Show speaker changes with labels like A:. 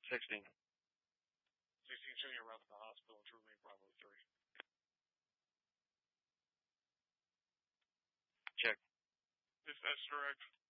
A: 16.
B: 16 showing you around the hospital to remain Bravo 3.
A: Check.
B: Dispatch direct.